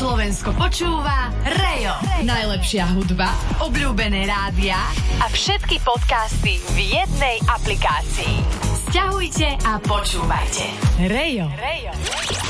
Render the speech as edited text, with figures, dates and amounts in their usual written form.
Slovensko počúva Rejo. Najlepšia hudba, obľúbené rádia a všetky podcasty v jednej aplikácii. Sťahujte a počúvajte. Rejo.